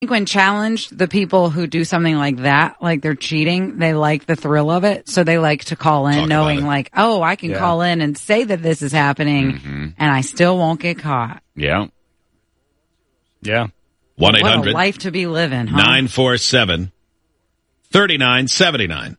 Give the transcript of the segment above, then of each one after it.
think when challenged, the people who do something like that, like they're cheating, they like the thrill of it. So they like to call in knowing like, oh, I can call in and say that this is happening and I still won't get caught. Yeah. Yeah. 1-800. What a life to be living, huh? 947-3979.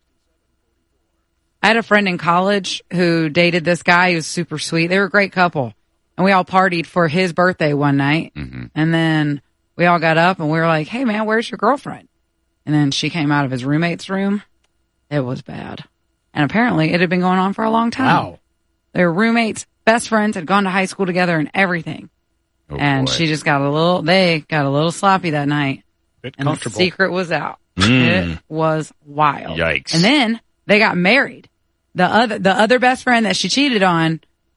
I had a friend in college who dated this guy who was super sweet. They were a great couple. And we all partied for his birthday one night. And then we all got up and we were like, hey, man, where's your girlfriend? And then she came out of his roommate's room. It was bad. And apparently it had been going on for a long time. Wow. They were roommates, best friends, had gone to high school together and everything. Oh, and boy. she just got a little sloppy that night. Bit And comfortable. the secret was out. It was wild. Yikes. And then they got married. The other best friend that she cheated on,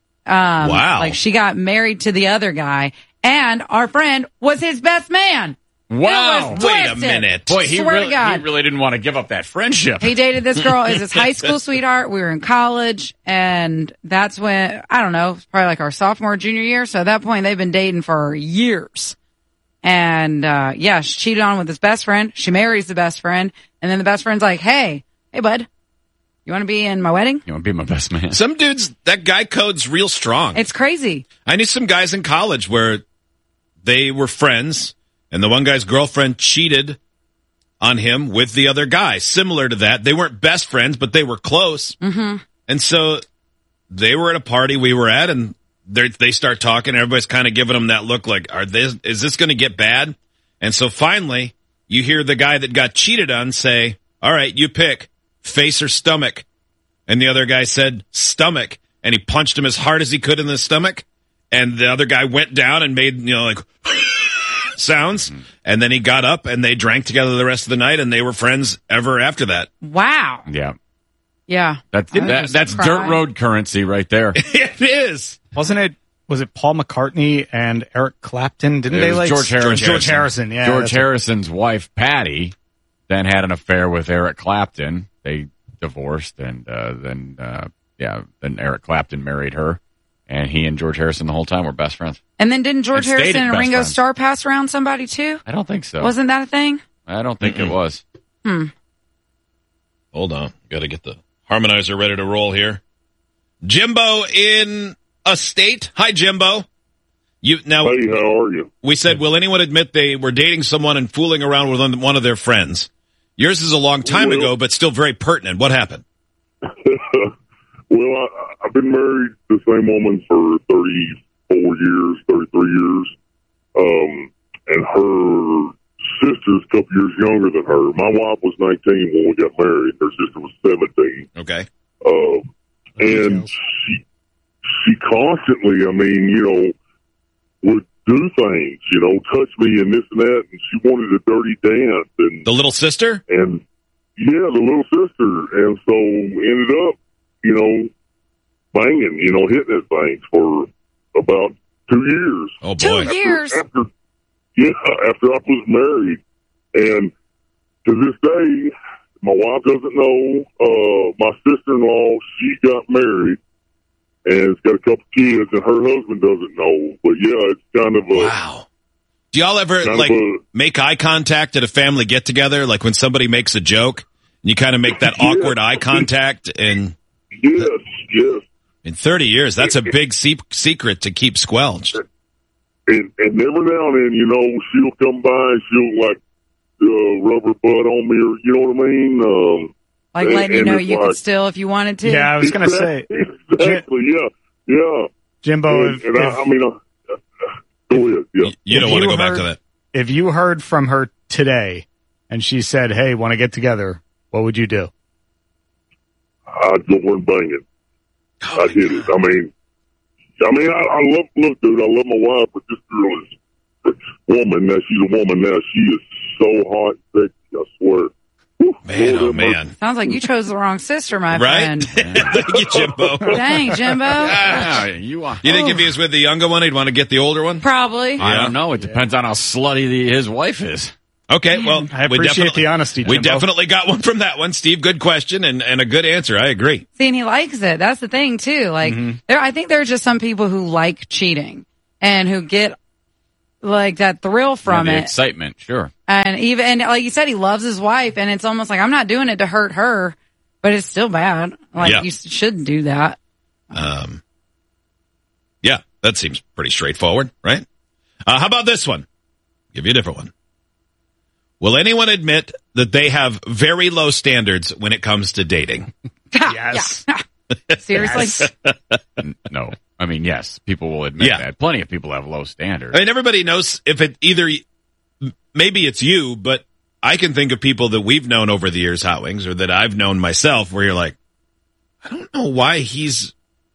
Wow. like she got married to the other guy, and our friend was his best man. Wow. It was Wait a twisted. minute. Boy, he Swear to God. really didn't want to give up that friendship. He dated this girl as his high school sweetheart. We were in college, and that's when, I don't know, it's probably like our sophomore, junior year. So at that point, they've been dating for years. And, she cheated on with his best friend. She marries the best friend. And then the best friend's like, hey, bud, you want to be in my wedding? You want to be my best man? Some dudes, that guy code's real strong. It's crazy. I knew some guys in college where they were friends, and the one guy's girlfriend cheated on him with the other guy. Similar to that. They weren't best friends, but they were close. Mm-hmm. And so they were at a party we were at, and they start talking. Everybody's kind of giving them that look like, is this going to get bad? And so finally, you hear the guy that got cheated on say, all right, you pick, face or stomach. And the other guy said, stomach. And he punched him as hard as he could in the stomach. And the other guy went down and made, like, sounds. And then he got up and they drank together the rest of the night, and they were friends ever after that. Wow. Yeah. Yeah. That's dirt road currency right there. It is. Was it Paul McCartney and Eric Clapton? Didn't It they was like George Harrison. George Harrison, yeah. George that's Harrison's wife, Patty, then had an affair with Eric Clapton. They divorced, and then Eric Clapton married her, and he and George Harrison the whole time were best friends. And then didn't George And stayed Harrison and best Ringo friends. Starr pass around somebody too? I don't think so. Wasn't that a thing? I don't think it was. Hold on. Got to get the harmonizer ready to roll here. Jimbo in a state. Hi, Jimbo. Hey, how are you? We said, will anyone admit they were dating someone and fooling around with one of their friends? Yours is a long time ago, but still very pertinent. What happened? Well, I've been married to the same woman for 34 years, 33 years. And her sister's a couple years younger than her. My wife was 19 when we got married. Her sister was 17. Okay. And she constantly, would do things, touch me and this and that. And she wanted a dirty dance. And The little sister? And yeah, the little sister. And so ended up, banging, hitting at things for about 2 years. Oh, boy. 2 years. After I was married. And to this day, my wife doesn't know. My sister-in-law, she got married and has got a couple kids, and her husband doesn't know. But yeah, it's kind of a... Wow. Do y'all ever, make eye contact at a family get-together? Like when somebody makes a joke, and you kind of make that awkward eye contact? And Yes. in 30 years, that's a big secret to keep squelched. And every now and then, she'll come by and she'll, rub her butt on me, or, you know what I mean? Like letting you and know it's you like- could still if you wanted to? Yeah, I was going to say, Exactly, yeah. Jimbo, And go ahead, yeah. You don't If want to you go back heard- to that. if you heard from her today and she said, hey, want to get together, what would you do? I'd go and bang it. I did it. I look, dude, I love my wife, but this girl is woman. Now she's a woman. Now she is so hot, sexy. I swear. Man, oh, man. Sounds like you chose the wrong sister, my Right? friend. Thank you, Jimbo. Dang, Jimbo. Yeah, you are. You think if he was with the younger one, he'd want to get the older one? Probably. I don't know. It depends on how slutty his wife is. Okay, well, I appreciate the honesty, We Jimbo. definitely got one from that one, Steve. Good question and a good answer. I agree. See, and he likes it. That's the thing, too. Like, I think there are just some people who like cheating and who get like that thrill from the it. excitement, sure. And like you said, he loves his wife, and it's almost like I'm not doing it to hurt her, but it's still bad. Like Yeah. you shouldn't do that. Yeah, that seems pretty straightforward, right? How about this one? Give you a different one. Will anyone admit that they have very low standards when it comes to dating? Yes. Yeah. Seriously? No. I mean, yes, people will admit Yeah. that. Plenty of people have low standards. I mean, everybody knows if it either, maybe it's you, but I can think of people that we've known over the years, Hot Wings, or that I've known myself, where you're like, I don't know why he's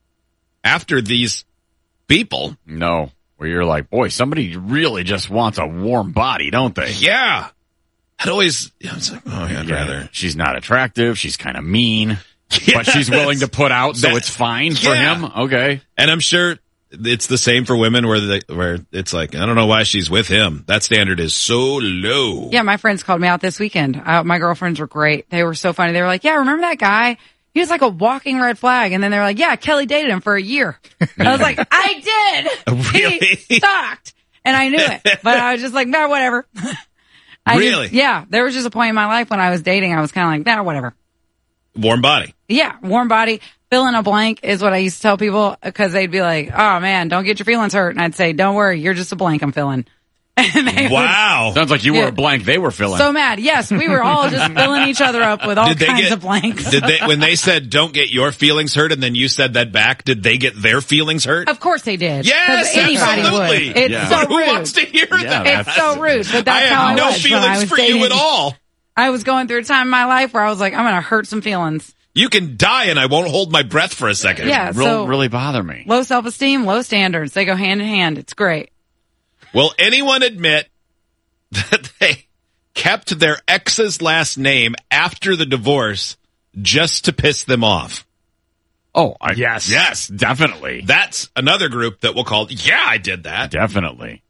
after these people. No. Where you're like, boy, somebody really just wants a warm body, don't they? Yeah. I'd always, it's like, oh, yeah, I'd rather. She's not attractive. She's kind of mean. Yeah, but she's willing to put out, so that- it's fine for yeah. him. Okay. And I'm sure it's the same for women where it's like, I don't know why she's with him. That standard is so low. Yeah, my friends called me out this weekend. My girlfriends were great. They were so funny. They were like, yeah, remember that guy? He was like a walking red flag. And then they were like, yeah, Kelly dated him for a year. I was like, I did. Really? He sucked. And I knew it. But I was just like, nah, whatever. Really? Yeah. There was just a point in my life when I was dating. I was kind of like, nah, whatever. Warm body. Yeah. Warm body. Fill in a blank is what I used to tell people because they'd be like, oh man, don't get your feelings hurt. And I'd say, don't worry. You're just a blank I'm filling. And they would Wow. Sounds like you Yeah. were a blank they were filling. so mad. Yes, we were all just filling each other up with all kinds of blanks. Did they, when they said don't get your feelings hurt and then you said that back, did they get their feelings hurt? Of course they did. Yes, 'Cause anybody absolutely. would. It's Yeah. so Who rude. wants to hear that? It's so rude, but that's I how I have no was when I feelings was for dating. you at all. I was going through a time in my life where I was like, I'm going to hurt some feelings. You can die and I won't hold my breath for a second. Yeah, so really bother me. low self-esteem, low standards. They go hand in hand. It's great. Will anyone admit that they kept their ex's last name after the divorce just to piss them off? Oh, Yes. Yes, definitely. That's another group that will call, yeah, I did that. Definitely.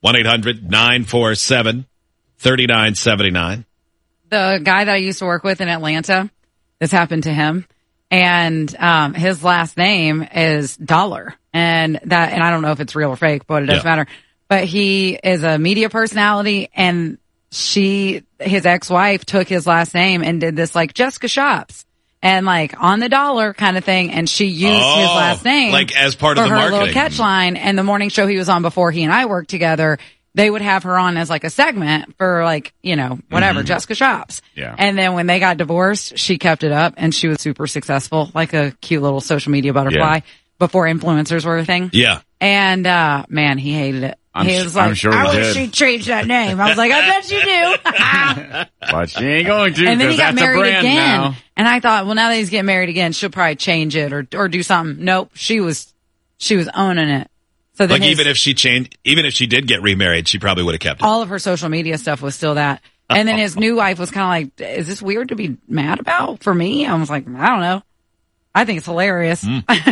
1-800-947-3979. The guy that I used to work with in Atlanta, this happened to him. And his last name is Dollar. And I don't know if it's real or fake, but it doesn't matter. But he is a media personality, and his ex-wife took his last name and did this like Jessica Shops and like on the dollar kind of thing. And she used his last name like as part for of the her marketing. little catch line. And the morning show he was on before he and I worked together, they would have her on as like a segment for like, whatever, Jessica Shops. Yeah. And then when they got divorced, she kept it up and she was super successful, like a cute little social media butterfly before influencers were a thing. Yeah. And, man, he hated it. He was like, I'm sure he I wish did. she'd change that name. I was like, I bet you do. But she ain't going to And then he because got that's a married brand again. now. And I thought, well, now that he's getting married again, she'll probably change it or do something. Nope. She was owning it. So then Like even if she did get remarried, she probably would have kept it. all of her social media stuff was still that. And then his new wife was kind of like, is this weird to be mad about for me? I was like, I don't know. I think it's hilarious.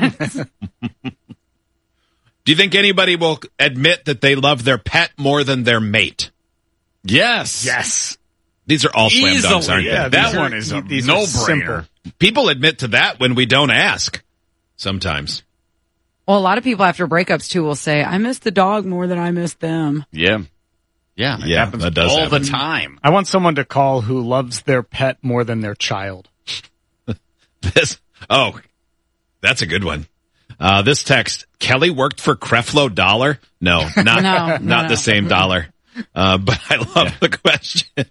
Do you think anybody will admit that they love their pet more than their mate? Yes. Yes. These are all slam dunks, aren't Yeah, they? That these are- one is a these are no-brainer. simple. People admit to that when we don't ask. Sometimes. Well, a lot of people after breakups too will say, I miss the dog more than I miss them. Yeah. Yeah. It Yeah, happens that does all happen. the time. I want someone to call who loves their pet more than their child. That's a good one. This text, Kelly worked for Creflo Dollar? No, not No. the same dollar. But I love the question.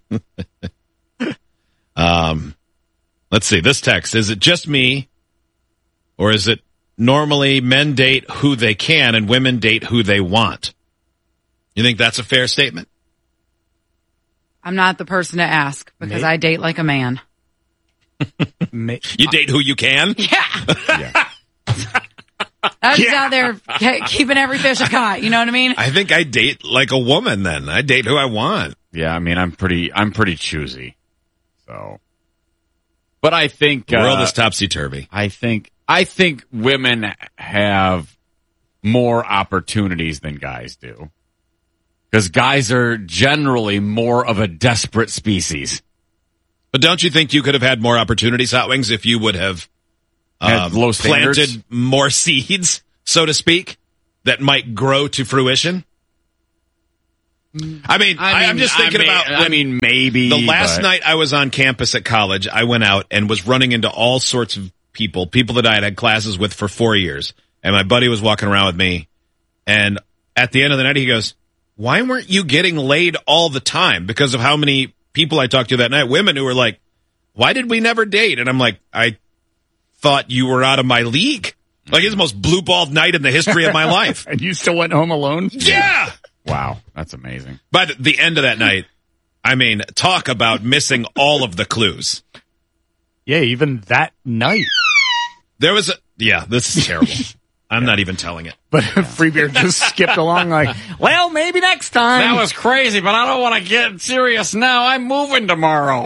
Let's see, this text, is it just me or is it normally men date who they can and women date who they want? You think that's a fair statement? I'm not the person to ask because I date like a man. You date who you can? Yeah. I'm just out there keeping every fish I caught. You know what I mean? I think I date like a woman then. I date who I want. Yeah, I mean, I'm pretty choosy. So, but I think The world is topsy-turvy. I think women have more opportunities than guys do. Because guys are generally more of a desperate species. But don't you think you could have had more opportunities, Hot Wings, if you would have Had low standards? planted more seeds, so to speak, that might grow to fruition? I mean, I'm just thinking about. Maybe the last night I was on campus at college. I went out and was running into all sorts of people that I had had classes with for 4 years, and my buddy was walking around with me. And at the end of the night, he goes, "Why weren't you getting laid all the time?" Because of how many people I talked to that night, women who were like, "Why did we never date?" And I'm like, "I thought you were out of my league." Like, it's the most blue-balled night in the history of my life. And you still went home alone? Yeah. Wow, that's amazing. But at the end of that night, I mean, talk about missing all of the clues. Yeah, even that night. There was this is terrible. I'm not even telling it. But Free Beer just skipped along like, well, maybe next time. That was crazy, but I don't want to get serious now. I'm moving tomorrow.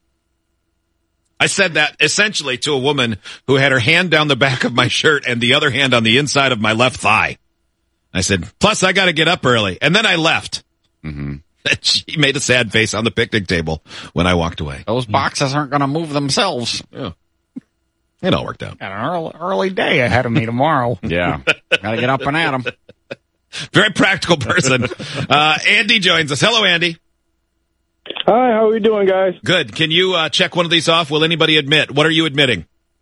I said that essentially to a woman who had her hand down the back of my shirt and the other hand on the inside of my left thigh. I said, plus I got to get up early. And then I left. Mm-hmm. She made a sad face on the picnic table when I walked away. Those boxes aren't going to move themselves. Yeah. It all worked out. Got an early day ahead of me tomorrow. Yeah. Got to get up and at 'em. Very practical person. Andy joins us. Hello, Andy. Hi, how are we doing, guys? Good. Can you check one of these off? Will anybody admit? What are you admitting?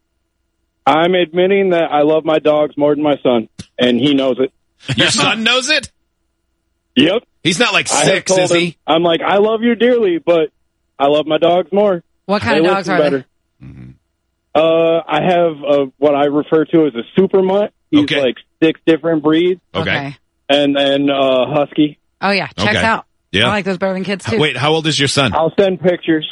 I'm admitting that I love my dogs more than my son, and he knows it. Your son knows it? Yep. He's not like I have 6, told is he? him, I'm like, I love you dearly, but I love my dogs more. What kind of dogs are better. they? Mm-hmm. I have what I refer to as a super mutt. He's like 6 different breeds. Okay. And then husky. Oh, yeah. Checks out. Yeah. I like those better than kids, too. Wait, how old is your son? I'll send pictures.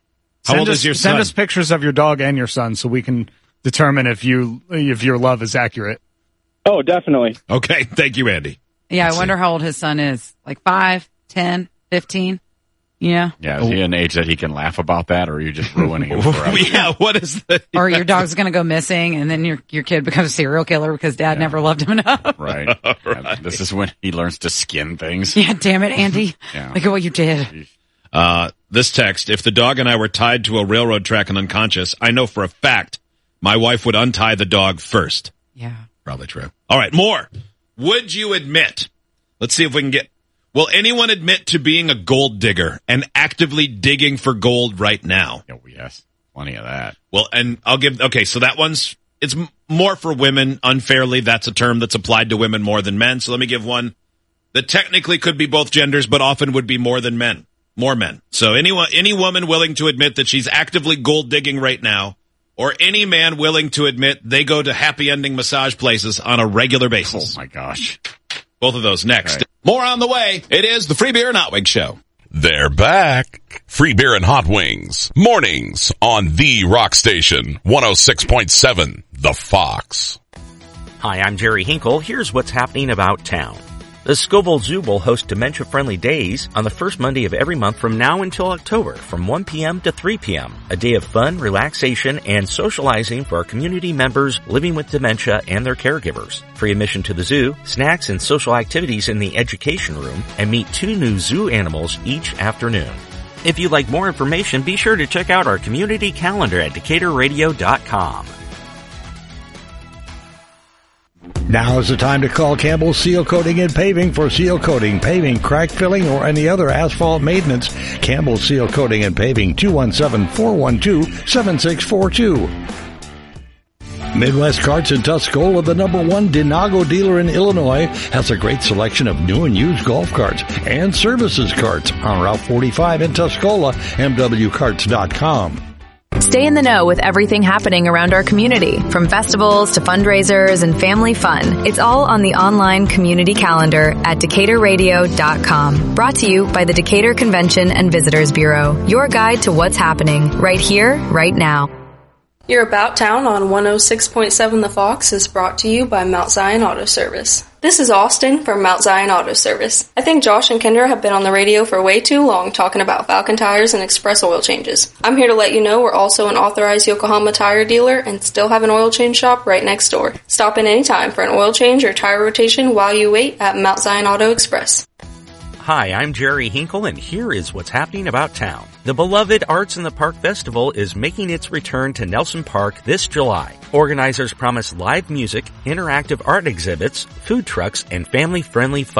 How old is your son? Send us pictures of your dog and your son so we can determine if your love is accurate. Oh, definitely. Okay. Thank you, Andy. Yeah, I wonder how old his son is. Like 5, 10, 15? Yeah. Yeah, is he an age that he can laugh about that, or are you just ruining him forever? Yeah, what is the... Or your dog's going to go missing, and then your kid becomes a serial killer because dad never loved him enough. Right. Yeah, this is when he learns to skin things. Yeah, damn it, Andy. Yeah. Look at what you did. This text, if the dog and I were tied to a railroad track and unconscious, I know for a fact my wife would untie the dog first. Yeah. Probably true. All right, more. Would you admit? Let's see if we can get... Will anyone admit to being a gold digger and actively digging for gold right now? Oh, yes. Plenty of that. Well, and I'll give... Okay, so that one's... It's more for women, unfairly. That's a term that's applied to women more than men. So let me give one that technically could be both genders, but often would be more than men. More men. So any woman willing to admit that she's actively gold digging right now, or any man willing to admit they go to happy ending massage places on a regular basis. Oh, my gosh. Both of those next. Okay. More on the way. It is the Free Beer and Hot Wings Show. They're back. Free Beer and Hot Wings. Mornings on the Rock Station. 106.7 The Fox. Hi, I'm Jerry Hinkle. Here's what's happening about town. The Scoville Zoo will host dementia-friendly days on the first Monday of every month from now until October from 1 p.m. to 3 p.m. A day of fun, relaxation, and socializing for our community members living with dementia and their caregivers. Free admission to the zoo, snacks and social activities in the education room, and meet 2 new zoo animals each afternoon. If you'd like more information, be sure to check out our community calendar at DecaturRadio.com. Now is the time to call Campbell Seal Coating and Paving for seal coating, paving, crack filling, or any other asphalt maintenance. Campbell Seal Coating and Paving, 217-412-7642. Midwest Carts in Tuscola, the #1 Denago dealer in Illinois, has a great selection of new and used golf carts and services carts on Route 45 in Tuscola, mwcarts.com. Stay in the know with everything happening around our community, from festivals to fundraisers and family fun. It's all on the online community calendar at DecaturRadio.com. Brought to you by the Decatur Convention and Visitors Bureau. Your guide to what's happening right here, right now. Your About Town on 106.7 The Fox is brought to you by Mount Zion Auto Service. This is Austin from Mount Zion Auto Service. I think Josh and Kendra have been on the radio for way too long talking about Falcon tires and express oil changes. I'm here to let you know we're also an authorized Yokohama tire dealer and still have an oil change shop right next door. Stop in anytime for an oil change or tire rotation while you wait at Mount Zion Auto Express. Hi, I'm Jerry Hinkle, and here is what's happening about town. The beloved Arts in the Park Festival is making its return to Nelson Park this July. Organizers promise live music, interactive art exhibits, food trucks, and family-friendly fun.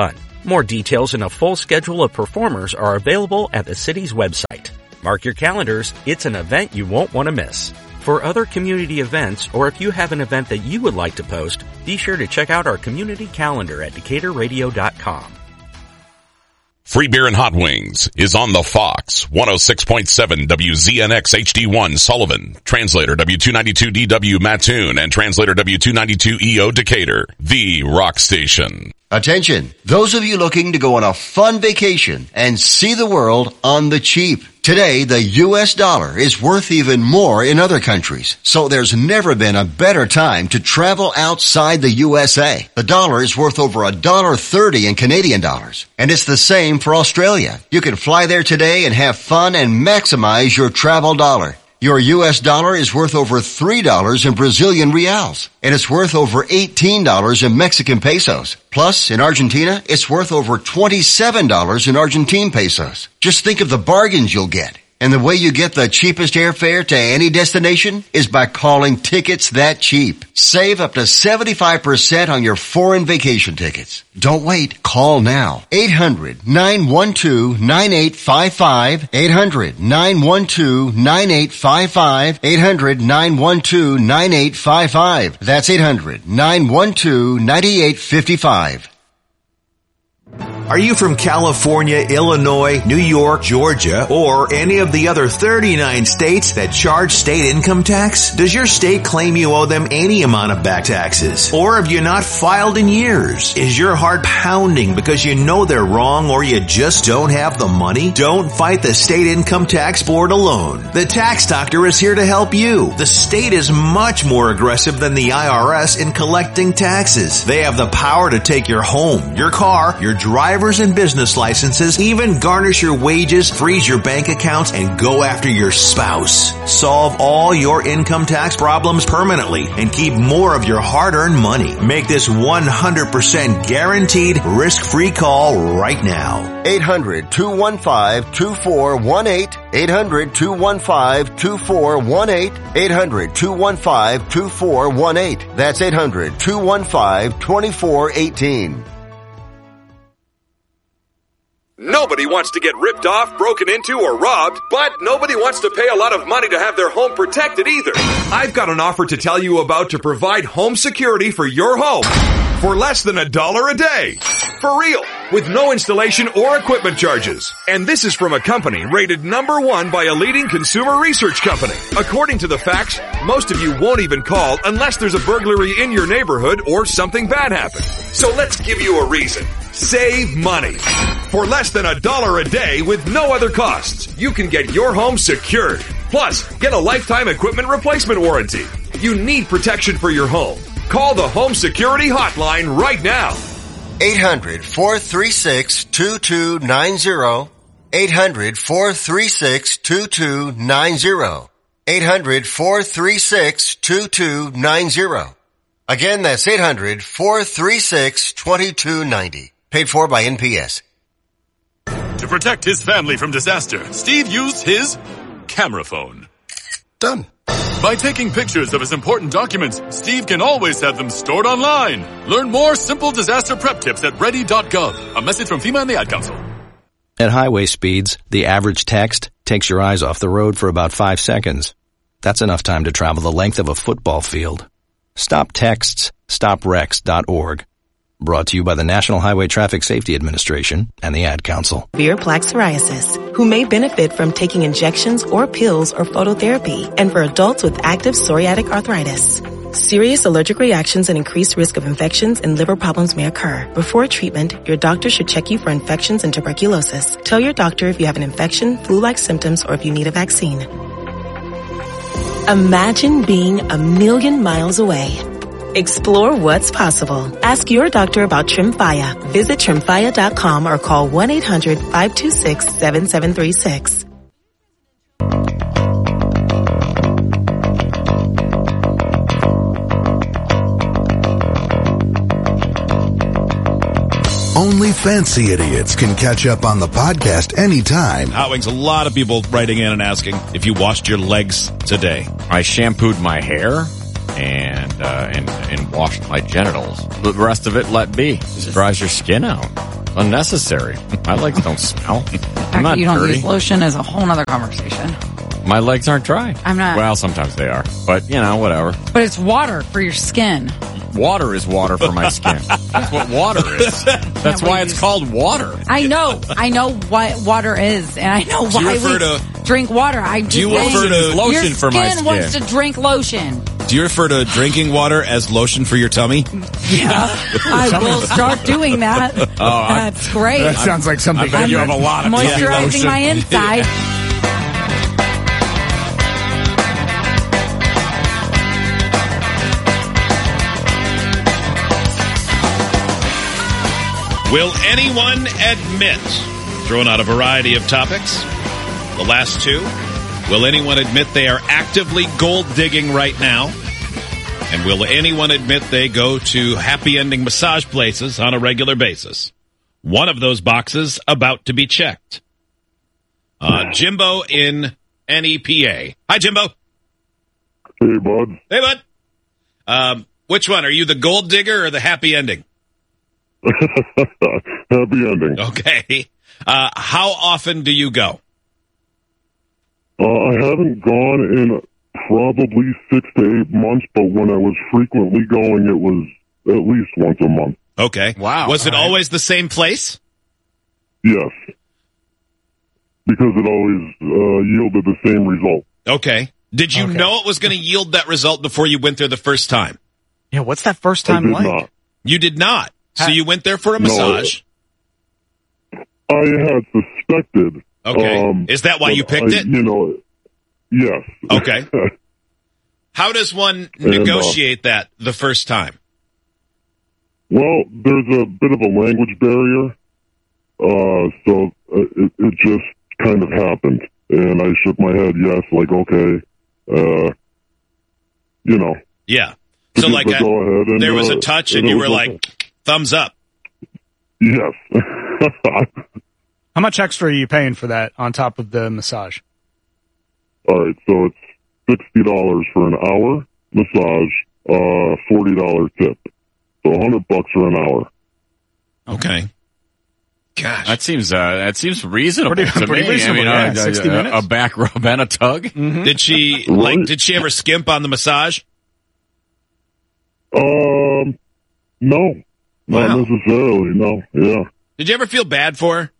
More details and a full schedule of performers are available at the city's website. Mark your calendars, it's an event you won't want to miss. For other community events, or if you have an event that you would like to post, be sure to check out our community calendar at DecaturRadio.com. Free Beer and Hot Wings is on the Fox, 106.7 WZNX HD1 Sullivan, translator W292DW Mattoon, and translator W292EO Decatur, the rock station. Attention, those of you looking to go on a fun vacation and see the world on the cheap. Today, the U.S. dollar is worth even more in other countries, so there's never been a better time to travel outside the USA. The dollar is worth over $1.30 in Canadian dollars, and it's the same for Australia. You can fly there today and have fun and maximize your travel dollar. Your U.S. dollar is worth over $3 in Brazilian reals, and it's worth over $18 in Mexican pesos. Plus, in Argentina, it's worth over $27 in Argentine pesos. Just think of the bargains you'll get. And the way you get the cheapest airfare to any destination is by calling Tickets That Cheap. Save up to 75% on your foreign vacation tickets. Don't wait. Call now. 800-912-9855. 800-912-9855. 800-912-9855. That's 800-912-9855. Are you from California, Illinois, New York, Georgia, or any of the other 39 states that charge state income tax? Does your state claim you owe them any amount of back taxes? Or have you not filed in years? Is your heart pounding because you know they're wrong or you just don't have the money? Don't fight the state income tax board alone. The Tax Doctor is here to help you. The state is much more aggressive than the IRS in collecting taxes. They have the power to take your home, your car, your driver's and business licenses, even garnish your wages, freeze your bank accounts, and go after your spouse. Solve all your income tax problems permanently and keep more of your hard-earned money. Make this 100% guaranteed risk-free call right now. 800-215-2418. 800-215-2418. 800-215-2418. That's 800-215-2418. Nobody wants to get ripped off, broken into, or robbed, but nobody wants to pay a lot of money to have their home protected either. I've got an offer to tell you about to provide home security for your home for less than $1 a day. For real, with no installation or equipment charges. And this is from a company rated #1 by a leading consumer research company. According to the facts, most of you won't even call unless there's a burglary in your neighborhood or something bad happened. So let's give you a reason. Save money. For less than $1 a day with no other costs, you can get your home secured. Plus, get a lifetime equipment replacement warranty. You need protection for your home. Call the Home Security Hotline right now. 800-436-2290. 800-436-2290. 800-436-2290. Again, that's 800-436-2290. Paid for by NPS. To protect his family from disaster, Steve used his camera phone. Done. By taking pictures of his important documents, Steve can always have them stored online. Learn more simple disaster prep tips at ready.gov. A message from FEMA and the Ad Council. At highway speeds, the average text takes your eyes off the road for about 5 seconds. That's enough time to travel the length of a football field. Stop texts, stopwrecks.org. Brought to you by the National Highway Traffic Safety Administration and the Ad Council. Severe plaque psoriasis, who may benefit from taking injections or pills or phototherapy, and for adults with active psoriatic arthritis. Serious allergic reactions and increased risk of infections and liver problems may occur. Before treatment, your doctor should check you for infections and tuberculosis. Tell your doctor if you have an infection, flu-like symptoms, or if you need a vaccine. Imagine being 1,000,000 miles away. Explore what's possible. Ask your doctor about Tremfya. Visit Tremfya.com or call 1-800-526-7736. Only fancy idiots can catch up on the podcast anytime. Hot Wings, a lot of people writing in and asking if you washed your legs today. I shampooed my hair and washed my genitals. The rest of it let be. Just dries your skin out. unnecessary. My legs don't smell. I'm not You don't dirty. use lotion is a whole nother conversation. My legs aren't dry. I'm not. Well, sometimes they are, but whatever. But it's water for your skin. Water is water for my skin. That's what water is. That's why it's called water. I know what water is, and I know Do you why refer we to- drink water. I just Do you saying, refer to lotion your for my skin wants to skin? drink lotion. Do you refer to drinking water as lotion for your tummy? Yeah, I will start doing that. That's great. That sounds like something. I bet you have a lot of Moisturizing my inside. Will anyone admit, throwing out a variety of topics, the last two, will anyone admit they are actively gold digging right now? And will anyone admit they go to happy ending massage places on a regular basis? One of those boxes about to be checked. Jimbo in NEPA. Hi, Jimbo. Hey, bud. Hey, bud. Which one? Are you the gold digger or the happy ending? Happy ending. Okay. How often do you go? I haven't gone in probably 6 to 8 months, but when I was frequently going, it was at least once a month. Okay. Wow. Was it always the same place? Yes. Because it always yielded the same result. Okay. Did you know it was going to yield that result before you went there the first time? Yeah, what's that first I time did like? not. You did not. So you went there for a No. massage. I had suspected. Okay. Is that why you picked it? Yes. Okay. How does one negotiate that the first time? Well, there's a bit of a language barrier, so it just kind of happened, and I shook my head yes, like okay, Yeah. So like go ahead and, there was a touch and it you was were okay. like, thumbs up. Yes. How much extra are you paying for that on top of the massage? All right, so it's $60 for an hour massage, $40 tip, so $100 for an hour. Okay. Gosh, that seems reasonable to pretty me. reasonable, I mean, 60 minutes. a back rub and a tug. Mm-hmm. Did she Did she ever skimp on the massage? No, not necessarily. No, yeah. Did you ever feel bad for her?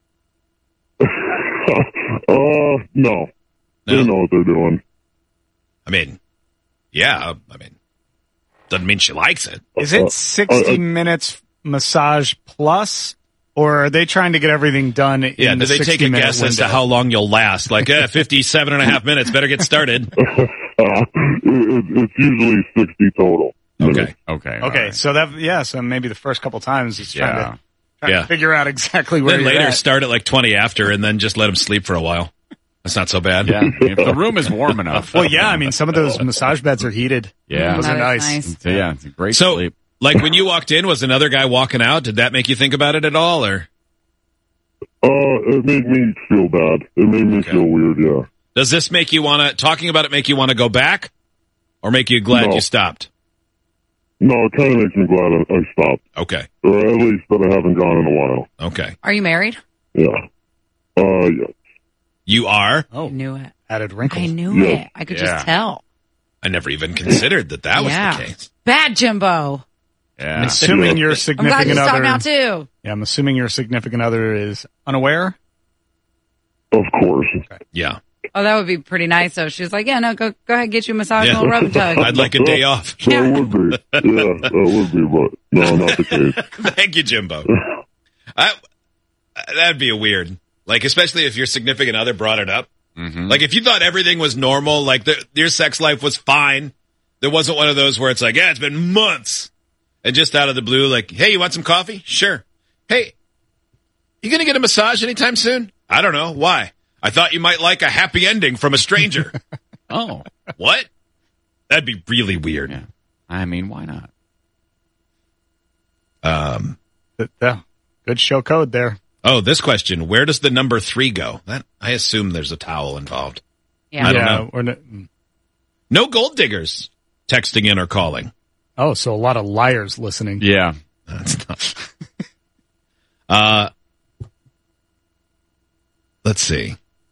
No. They know what they're doing. I mean, yeah. I mean, doesn't mean she likes it. Is it 60 minutes massage plus, or are they trying to get everything done in Yeah, the do they take a 60-minute guess as to window? how long you'll last? Like, 57 and a half minutes, better get started. It's usually 60 total. Okay. Okay, so so maybe the first couple times it's trying Yeah. to figure out exactly where Then you're later at. start at like 20 after and then just let them sleep for a while. That's not so bad. Yeah, if the room is warm enough. Well, yeah, I mean, some of those massage beds are heated. Yeah. Those are That is nice. nice. So, yeah, it's a great So, sleep. like when you walked in, was another guy walking out? Did that make you think about it at all? Or It made me feel bad. It made me feel weird, yeah. does this make you want to, talking about it make you want to go back? Or make you glad No. you stopped? No, it kind of makes me glad I stopped. Okay. Or at least that I haven't gone in a while. Okay. Are you married? Yeah. Yeah. You are? I knew it. Added wrinkles. I knew Yeah. it. I could Yeah. just tell. I never even considered that was Yeah. the case. Bad Jimbo. Yeah. I'm assuming your I'm glad significant you stopped other. now too. Yeah, I'm assuming your significant other is unaware. Of course. Yeah. Oh, that would be pretty nice. though. She was like, "Yeah, no, go ahead, get you a massage, Yeah. and a little rub and tug." I'd like a day off. That would be. Yeah, that would be, but no, not the case. Thank you, Jimbo. That'd be a weird, like, especially if your significant other brought it up. Mm-hmm. Like, if you thought everything was normal, like your sex life was fine, there wasn't one of those where it's like, yeah, it's been months, and just out of the blue, like, hey, you want some coffee? Sure. Hey, you gonna get a massage anytime soon? I don't know. Why? I thought you might like a happy ending from a stranger. Oh. What? That'd be really weird. Yeah. I mean, why not? Yeah, good show code there. Oh, this question. Where does the number 3 go? That I assume there's a towel involved. Yeah. I don't know. Or No gold diggers texting in or calling. oh, so a lot of liars listening. Yeah. That's not. Let's see.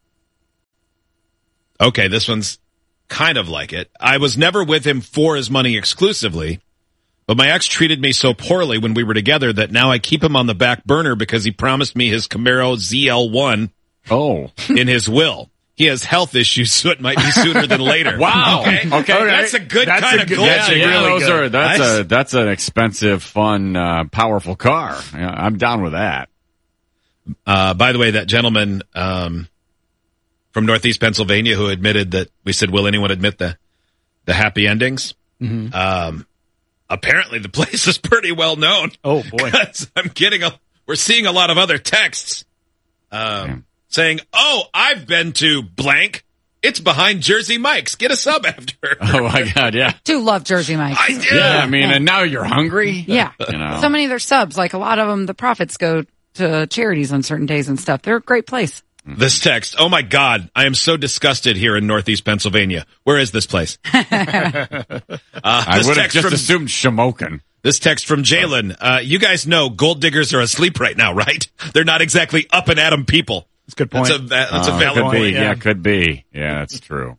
Okay, this one's kind of like it. I was never with him for his money exclusively, but my ex treated me so poorly when we were together that now I keep him on the back burner because he promised me his Camaro ZL1 in his will. He has health issues, so it might be sooner than later. Wow. Okay. That's a good kind of goal. That's an expensive, fun, powerful car. Yeah, I'm down with that. By the way, that gentleman from Northeast Pennsylvania who admitted that we said, will anyone admit the happy endings? Mm-hmm. Apparently the place is pretty well known. Oh, boy. We're seeing a lot of other texts saying, oh, I've been to blank. It's behind Jersey Mike's. Get a sub after. Oh, my God, yeah. Do love Jersey Mike's. I do. Yeah, I mean, and now you're hungry? Yeah. You know. So many of their subs, like a lot of them, the profits go to charities on certain days and stuff. They're a great place. This text, oh my God, I am so disgusted here in Northeast Pennsylvania. Where is this place? I would have just assumed Shamokin. This text from Jalen, you guys know gold diggers are asleep right now, right? They're not exactly up and at 'em people. That's a good point. That's a valid could point. Be. Yeah, could be. Yeah, that's true.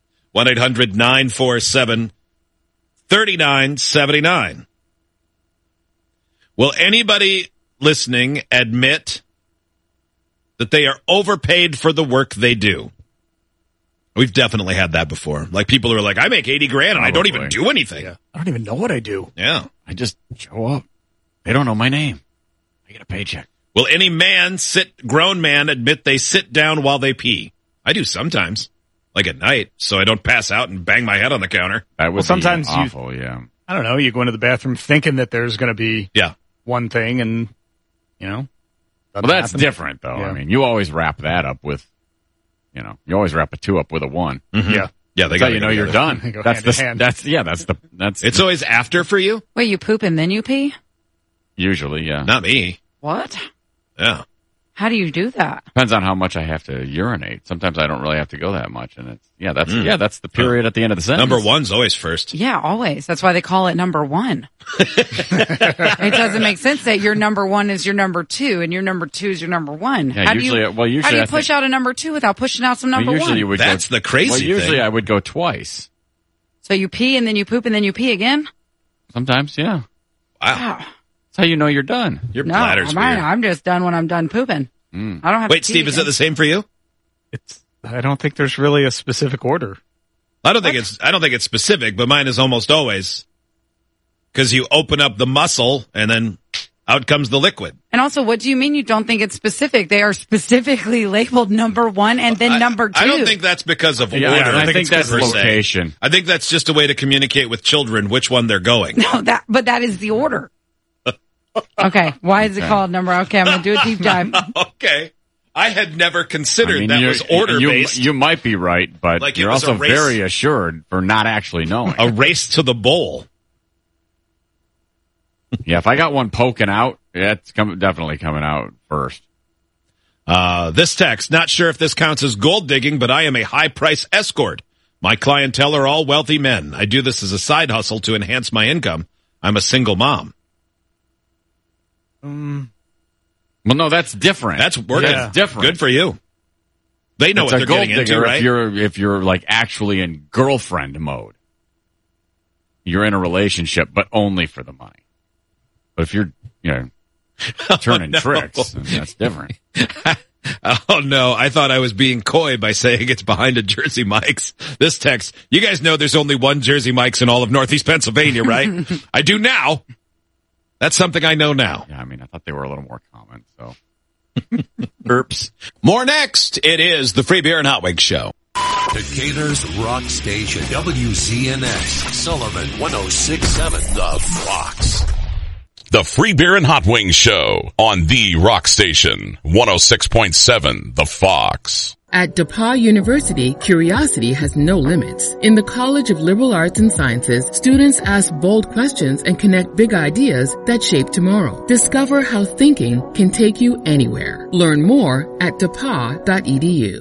1-800-947-3979. Will anybody listening admit that they are overpaid for the work they do? We've definitely had that before. Like people who are like, I make $80,000 and I don't even do anything. Yeah. I don't even know what I do. Yeah. I just show up. They don't know my name. I get a paycheck. Will any grown man admit they sit down while they pee? I do sometimes, like at night, so I don't pass out and bang my head on the counter. That would sometimes be awful, yeah. I don't know, you go into the bathroom thinking that there's going to be Yeah. one thing and, you know. Well, that's different, though. Yeah. I mean, you always wrap that up with, you know, you always wrap a 2 up with a 1. Mm-hmm. Yeah. Yeah, That's how you know you're done. They go That's hand in hand. It's always after for you? Wait, you poop and then you pee? Usually, yeah. Not me. What? Yeah. How do you do that? Depends on how much I have to urinate. Sometimes I don't really have to go that much, and that's the period at the end of the sentence. Number 1's always first. Yeah, always. That's why they call it number 1. It doesn't make sense that your number 1 is your number 2 and your number 2 is your number 1. Yeah, how do you I push out a number 2 without pushing out some number 1? That's the crazy thing. Usually I would go twice. So you pee and then you poop and then you pee again? Sometimes, yeah. Wow. That's how you know you're done. Your bladder's weird. I'm just done when I'm done pooping. I don't have Wait, to pee Steve, is again. it the same for you? I don't think there's really a specific order. I don't think it's specific, but mine is almost always because you open up the muscle and then out comes the liquid. And also, what do you mean you don't think it's specific? They are specifically labeled number 1 and then number 2. I don't think that's because of order. I think that's location. I think that's just a way to communicate with children which one they're going. No, but that is the order. Okay, why is it called number? Okay, I'm going to do a deep dive. Okay. I had never considered that was order-based. You might be right, but Like you're also very assured for not actually knowing. A race to the bowl. Yeah, if I got one poking out, it's definitely coming out first. This text, not sure if this counts as gold digging, but I am a high-price escort. My clientele are all wealthy men. I do this as a side hustle to enhance my income. I'm a single mom. Well, no, that's different. That's different. Good for you. They know It's what a they're gold getting into, digger right? if you're like actually in girlfriend mode. You're in a relationship, but only for the money. But if you're, turning tricks, then that's different. Oh, no. I thought I was being coy by saying it's behind a Jersey Mike's. This text, you guys know there's only one Jersey Mike's in all of Northeast Pennsylvania, right? I do now. That's something I know now. Yeah, I mean, I thought they were a little more common, so. Oops. More next. It is the Free Beer and Hot Wings Show. Decatur's Rock Station, WZNX, Sullivan 106.7, The Fox. The Free Beer and Hot Wings Show on the Rock Station, 106.7 The Fox. At DePauw University, curiosity has no limits. In the College of Liberal Arts and Sciences, students ask bold questions and connect big ideas that shape tomorrow. Discover how thinking can take you anywhere. Learn more at depaw.edu.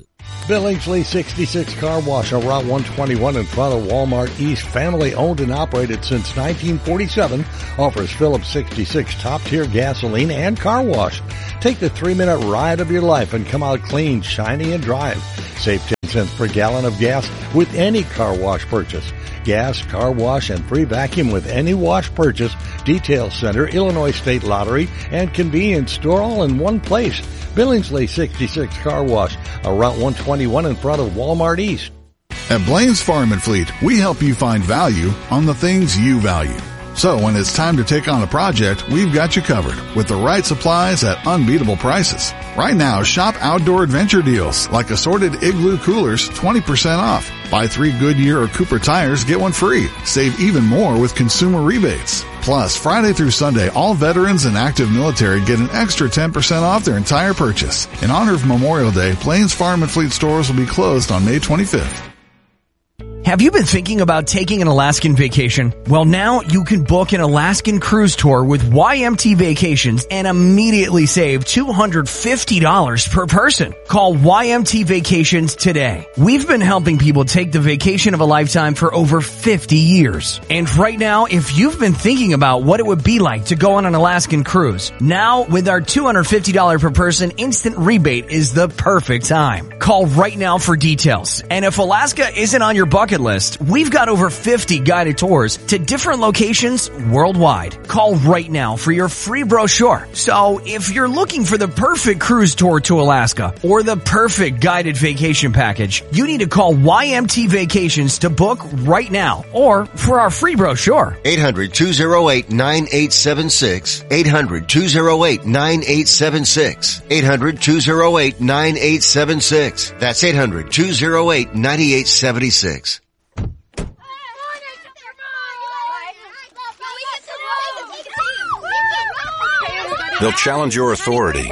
Billingsley 66 Car Wash on Route 121 in front of Walmart East. Family owned and operated since 1947. Offers Phillips 66 top-tier gasoline and car wash. Take the 3-minute ride of your life and come out clean, shiny, and drive. Save 10 cents per gallon of gas with any car wash purchase. Gas, car wash, and free vacuum with any wash purchase. Detail Center, Illinois State Lottery, and convenience store all in one place. Billingsley 66 Car Wash, on Route 121 in front of Walmart East. At Blaine's Farm and Fleet, we help you find value on the things you value. So when it's time to take on a project, we've got you covered with the right supplies at unbeatable prices. Right now, shop outdoor adventure deals like assorted Igloo coolers 20% off. Buy 3 Goodyear or Cooper tires, get 1 free. Save even more with consumer rebates. Plus, Friday through Sunday, all veterans and active military get an extra 10% off their entire purchase. In honor of Memorial Day, Blaine's Farm and Fleet stores will be closed on May 25th. Have you been thinking about taking an Alaskan vacation? Well, now you can book an Alaskan cruise tour with YMT Vacations and immediately save $250 per person. Call YMT Vacations today. We've been helping people take the vacation of a lifetime for over 50 years. And right now, if you've been thinking about what it would be like to go on an Alaskan cruise, now with our $250 per person instant rebate is the perfect time. Call right now for details. And if Alaska isn't on your bucket list, we've got over 50 guided tours to different locations worldwide. Call right now for your free brochure. So if you're looking for the perfect cruise tour to Alaska or the perfect guided vacation package, you need to call YMT Vacations to book right now or for our free brochure. 800-208-9876. 800-208-9876. 800-208-9876. That's 800-208-9876. They'll challenge your authority.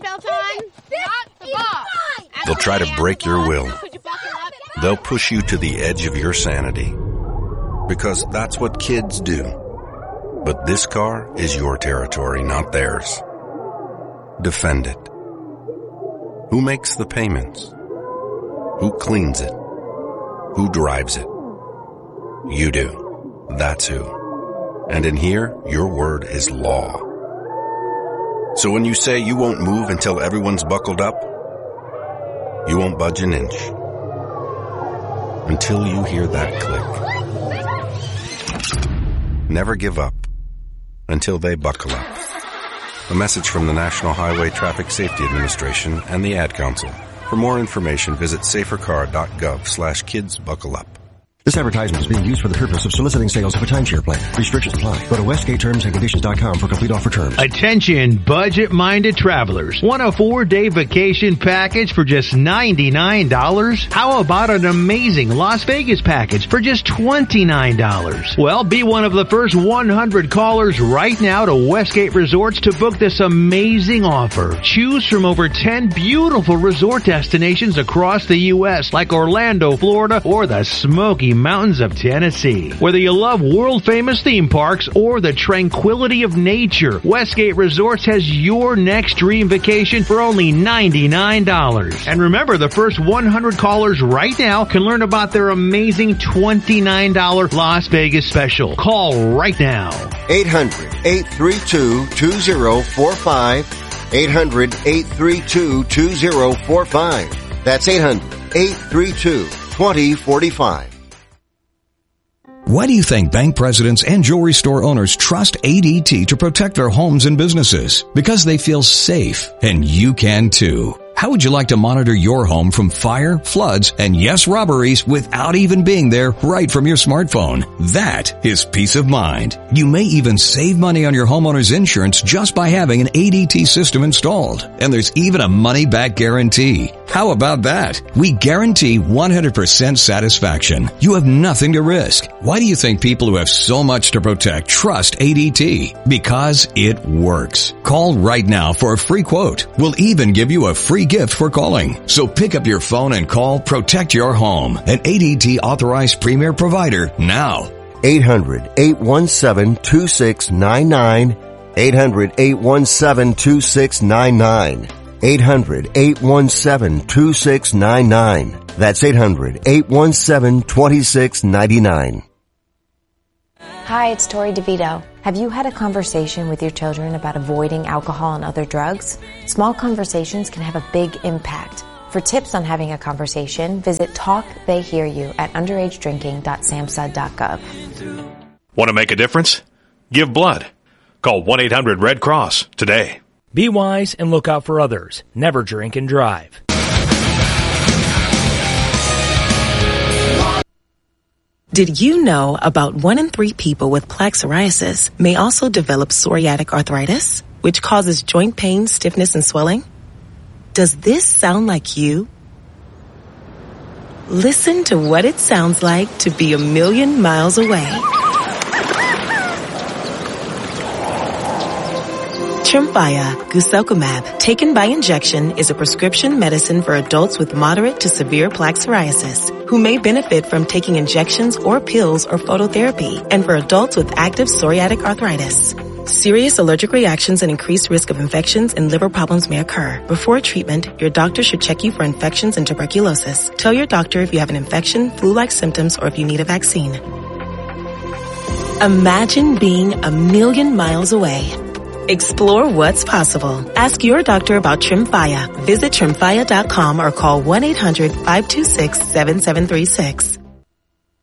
They'll try to break your will. They'll push you to the edge of your sanity. Because that's what kids do. But this car is your territory, not theirs. Defend it. Who makes the payments? Who cleans it? Who drives it? You do. That's who. And in here, your word is law. So when you say you won't move until everyone's buckled up, you won't budge an inch. Until you hear that click. Never give up until they buckle up. A message from the National Highway Traffic Safety Administration and the Ad Council. For more information, visit safercar.gov/kidsbuckleup. This advertisement is being used for the purpose of soliciting sales of a timeshare plan. Restrictions apply. Go to WestgateTermsAndConditions.com for complete offer terms. Attention, budget-minded travelers. Want a 4-day vacation package for just $99? How about an amazing Las Vegas package for just $29? Well, be one of the first 100 callers right now to Westgate Resorts to book this amazing offer. Choose from over 10 beautiful resort destinations across the U.S. like Orlando, Florida, or the Smoky Mountains of Tennessee. Whether you love world-famous theme parks or the tranquility of nature, Westgate Resorts has your next dream vacation for only $99. And remember, the first 100 callers right now can learn about their amazing $29 Las Vegas special. Call right now. 800-832-2045. 800-832-2045. That's 800-832-2045. Why do you think bank presidents and jewelry store owners trust ADT to protect their homes and businesses? Because they feel safe, and you can too. How would you like to monitor your home from fire, floods, and yes, robberies without even being there right from your smartphone? That is peace of mind. You may even save money on your homeowner's insurance just by having an ADT system installed. And there's even a money-back guarantee. How about that? We guarantee 100% satisfaction. You have nothing to risk. Why do you think people who have so much to protect trust ADT? Because it works. Call right now for a free quote. We'll even give you a free gift for calling. So pick up your phone and call Protect Your Home, an ADT authorized premier provider now. 800-817-2699. 800-817-2699. 800-817-2699. That's 800-817-2699. Hi, it's Tori DeVito. Have you had a conversation with your children about avoiding alcohol and other drugs? Small conversations can have a big impact. For tips on having a conversation, visit TalkTheyHearYou at underagedrinking.samhsa.gov. Want to make a difference? Give blood. Call 1-800-RED CROSS today. Be wise and look out for others. Never drink and drive. Did you know about 1 in 3 people with plaque psoriasis may also develop psoriatic arthritis, which causes joint pain, stiffness, and swelling? Does this sound like you? Listen to what it sounds like to be a million miles away. Tremfya guselkumab, taken by injection, is a prescription medicine for adults with moderate to severe plaque psoriasis who may benefit from taking injections or pills or phototherapy, and for adults with active psoriatic arthritis. Serious allergic reactions and increased risk of infections and liver problems may occur. Before treatment, your doctor should check you for infections and tuberculosis. Tell your doctor if you have an infection, flu-like symptoms, or if you need a vaccine. Imagine being a million miles away. Explore what's possible. Ask your doctor about Tremfya. Visit Tremfya.com or call 1-800-526-7736.